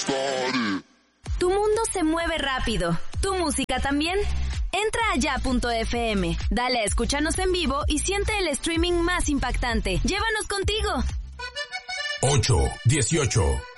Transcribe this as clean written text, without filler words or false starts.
Tu mundo se mueve rápido. ¿Tu música también? Entra a ya.fm, dale a escúchanos en vivo y siente el streaming más impactante. ¡Llévanos contigo! 8, 18.